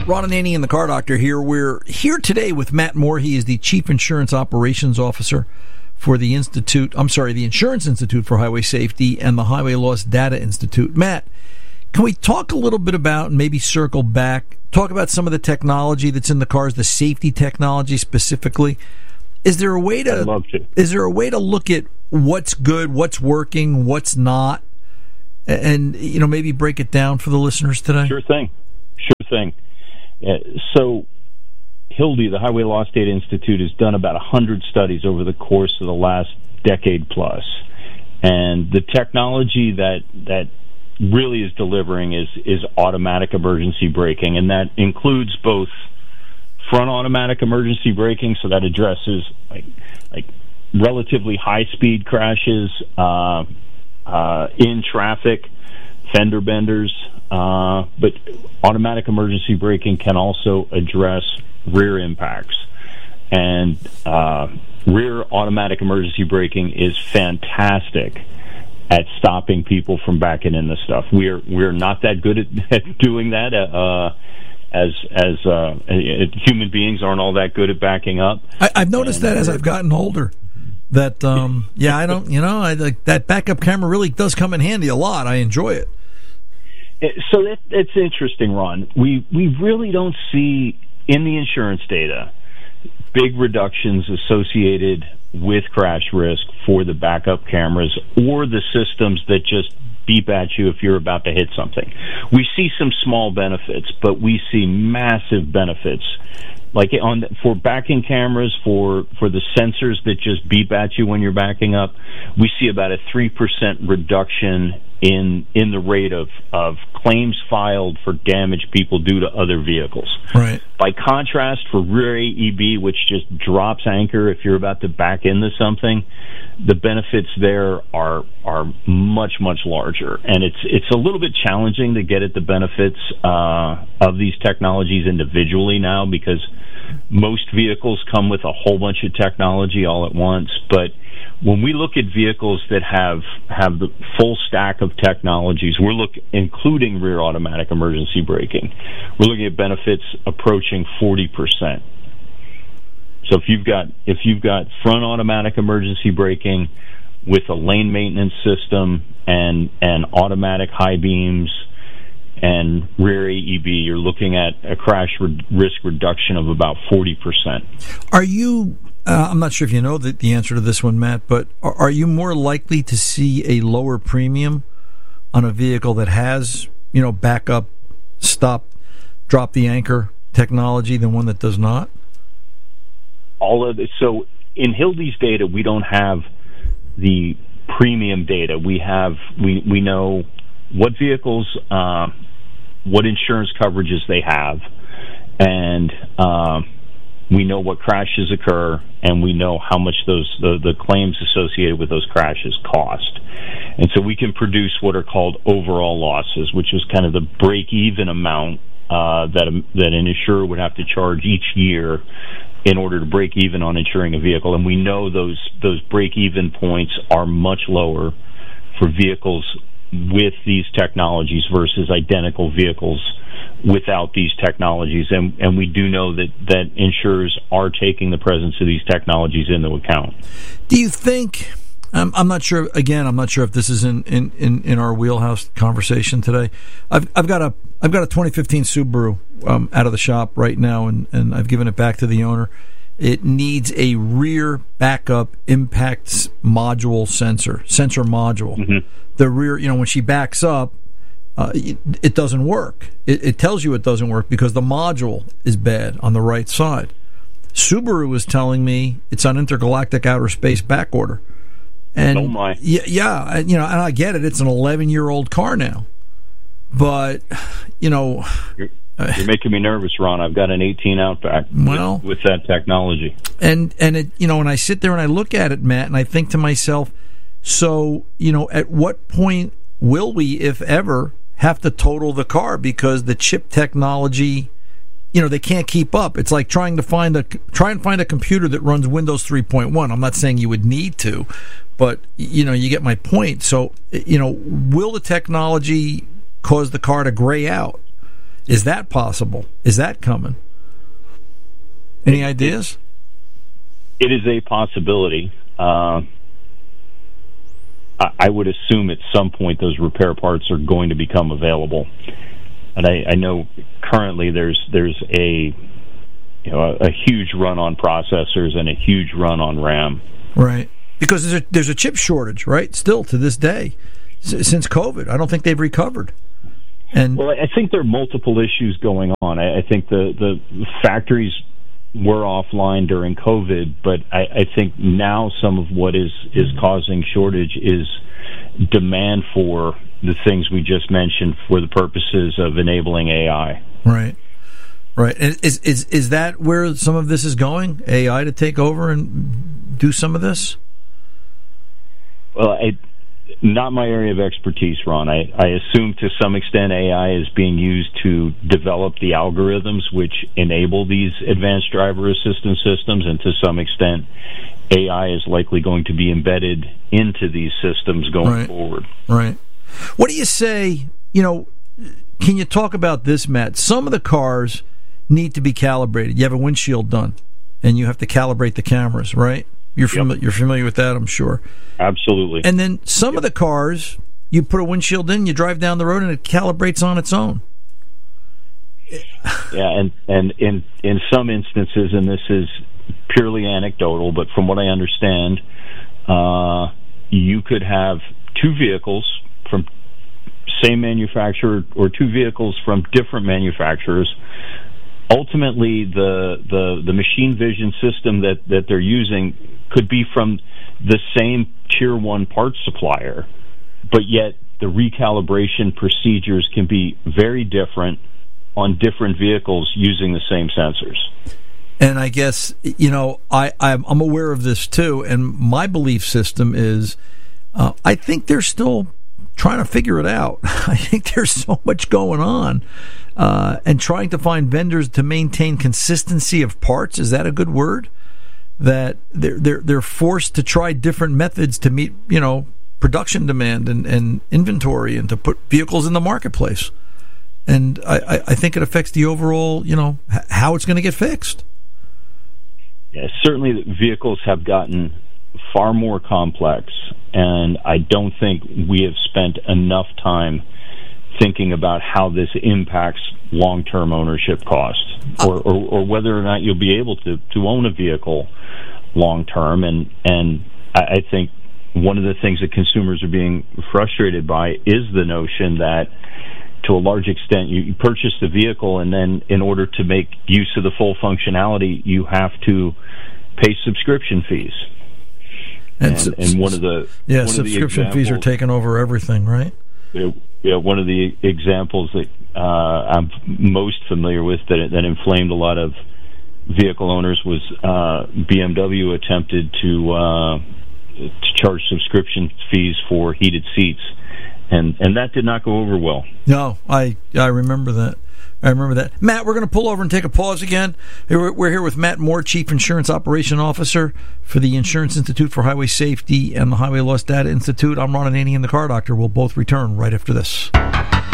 Ron Ananian and the Car Doctor here. We're here today with Matt Moore. He is the Chief Insurance Operations Officer for the Insurance Institute for Highway Safety and the Highway Loss Data Institute. Matt, can we talk a little bit about, and maybe circle back, talk about some of the technology that's in the cars, the safety technology specifically? Is there a way to? I'd love to. Is there a way to look at what's good, what's working, what's not, and maybe break it down for the listeners today? Sure thing. So Hildy, the Highway Loss Data Institute, has done about 100 studies over the course of the last decade plus. And the technology that really is delivering is automatic emergency braking, and that includes both front automatic emergency braking, so that addresses like relatively high-speed crashes in traffic, fender benders, but automatic emergency braking can also address rear impacts. And rear automatic emergency braking is fantastic at stopping people from backing into stuff. We're not that good at doing that. As human beings aren't all that good at backing up. I've noticed that as I've gotten older. That that backup camera really does come in handy a lot. I enjoy it. So it's interesting, Ron. We really don't see in the insurance data big reductions associated with crash risk for the backup cameras or the systems that just beep at you if you're about to hit something. We see some small benefits, but we see massive benefits. Like for backing cameras, for the sensors that just beep at you when you're backing up, we see about a 3% reduction in the rate of claims filed for damage people do to other vehicles. Right. By contrast, for rear AEB, which just drops anchor if you're about to back into something, the benefits there are much, much larger. And it's a little bit challenging to get at the benefits of these technologies individually now, because most vehicles come with a whole bunch of technology all at once. But when we look at vehicles that have the full stack of technologies, including rear automatic emergency braking, we're looking at benefits approaching 40%. So if you've got front automatic emergency braking with a lane maintenance system and automatic high beams and rear AEB, you're looking at a crash risk reduction of about 40%. Are you? I'm not sure if you know the answer to this one, Matt, but are you more likely to see a lower premium on a vehicle that has, backup, stop, drop the anchor technology than one that does not? So in Hildy's data, we don't have the premium data. We know what vehicles, what insurance coverages they have, and we know what crashes occur, and we know how much the claims associated with those crashes cost. And so we can produce what are called overall losses, which is kind of the break-even amount that an insurer would have to charge each year in order to break even on insuring a vehicle. And we know those break-even points are much lower for vehicles with these technologies versus identical vehicles without these technologies. And we do know that insurers are taking the presence of these technologies into account. Do you think, I'm not sure if this is in our wheelhouse conversation today. I've got a 2015 Subaru out of the shop right now, and I've given it back to the owner. It needs a rear backup impact sensor module. Mm-hmm. The rear, when she backs up, it doesn't work. It tells you it doesn't work because the module is bad on the right side. Subaru is telling me it's on intergalactic outer space backorder. And oh my. Yeah, and I get it. It's an 11-year-old car now. But, You're making me nervous, Ron. I've got an 18 Outback with that technology. And it, and I sit there and I look at it, Matt, and I think to myself, so, at what point will we, if ever, have to total the car because the chip technology, they can't keep up. It's like trying to find a computer that runs Windows 3.1. I'm not saying you would need to, but you get my point. So, will the technology cause the car to gray out? Is that possible? Is that coming? Any ideas? It is a possibility. I would assume at some point those repair parts are going to become available. And I know currently there's a huge run on processors and a huge run on RAM. Right. Because there's a chip shortage, right? Still to this day, since COVID, I don't think they've recovered. And well, I think there are multiple issues going on. I think the factories were offline during COVID, but I think now some of what is causing shortage is demand for the things we just mentioned for the purposes of enabling AI. Right. Right. And is that where some of this is going? AI to take over and do some of this? Well, not my area of expertise, Ron. I assume to some extent AI is being used to develop the algorithms which enable these advanced driver assistance systems, and to some extent AI is likely going to be embedded into these systems going forward. Right. What do you say, can you talk about this, Matt? Some of the cars need to be calibrated. You have a windshield done, and you have to calibrate the cameras, right? You're familiar with that, I'm sure. Absolutely. And then some of the cars, you put a windshield in, you drive down the road, and it calibrates on its own. Yeah, and in some instances, and this is purely anecdotal, but from what I understand, you could have two vehicles from same manufacturer or two vehicles from different manufacturers. Ultimately, the machine vision system that they're using could be from the same tier 1 parts supplier, but yet the recalibration procedures can be very different on different vehicles using the same sensors. And I guess, I'm aware of this too, and my belief system is I think they're still trying to figure it out. I think there's so much going on, and trying to find vendors to maintain consistency of parts. Is that a good word? That they're forced to try different methods to meet production demand and inventory, and to put vehicles in the marketplace. And I think it affects the overall how it's going to get fixed. Yeah, certainly the vehicles have gotten far more complex, and I don't think we have spent enough time thinking about how this impacts long-term ownership costs, or whether or not you'll be able to own a vehicle long-term. And I think one of the things that consumers are being frustrated by is the notion that, to a large extent, you purchase the vehicle, and then in order to make use of the full functionality, you have to pay subscription fees. And one of the subscription fees are taking over everything, right? Yeah, one of the examples that I'm most familiar with that inflamed a lot of vehicle owners was BMW attempted to charge subscription fees for heated seats, and that did not go over well. No, I remember that. Matt, we're going to pull over and take a pause again. We're here with Matt Moore, Chief Insurance Operation Officer for the Insurance Institute for Highway Safety and the Highway Loss Data Institute. I'm Ron Ananian, the Car Doctor. We'll both return right after this.